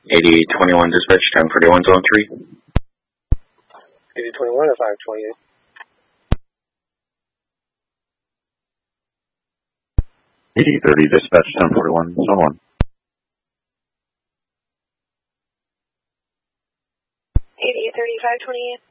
8021 dispatch, 1041 zone 3. 8021 or 528? 8030 dispatch, 1041 zone 1. 8030 528.